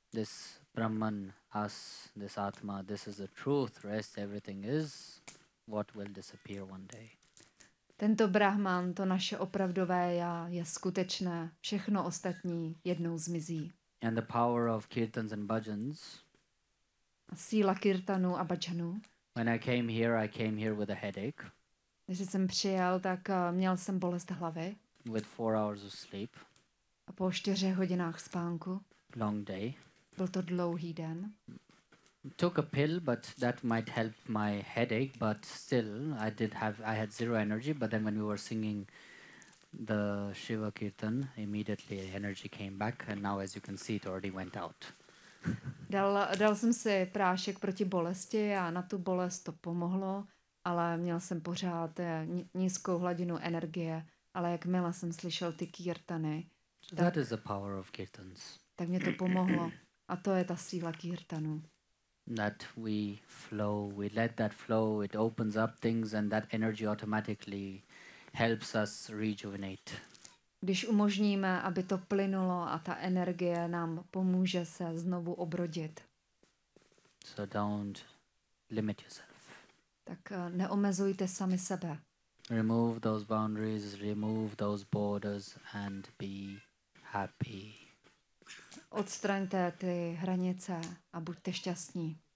this Brahman, us, this Atma, this is the truth, rest everything is what will disappear one day. Tento Brahman, to naše opravdové já, je skutečné. Všechno ostatní jednou zmizí. And the power of kirtans and bhajans. A síla kirtanu a bhajanu. When I came here with a headache. Když jsem přijel, tak měl jsem bolest hlavy. With 4 hours of sleep. A po 4 hodinách spánku. Long day. Byl to dlouhý den. Took a pill, but that might help my headache, but still I had zero energy, but then when we were singing the Shiva Kirtan, immediately energy came back, and now as you can see it already went out. Dal jsem si prášek proti bolesti a na tu bolest to pomohlo, ale měl jsem pořád nízkou hladinu energie, ale jakmile jsem slyšel ty kirtany, That is the power of kirtans. Tak mě to pomohlo a to je ta síla kirtanu. That we flow, we let that flow, it opens up things and that energy automatically helps us rejuvenate. Když umožníme, aby to plynulo a ta energie nám pomůže se znovu obrodit. So don't limit yourself. Tak neomezujte sami sebe. Remove those boundaries, remove those borders and be happy. Odstraňte ty hranice a buďte šťastní.